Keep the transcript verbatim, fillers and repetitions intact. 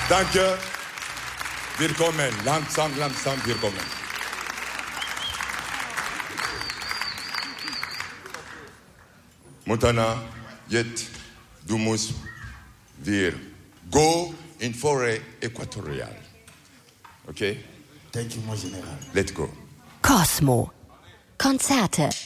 Danke. Willkommen. Langsam, langsam, willkommen. Montana, jetzt, du musst wir go in Forêt Äquatoriale. Okay? Thank you, mon General. Let's go. Cosmo. Konzerte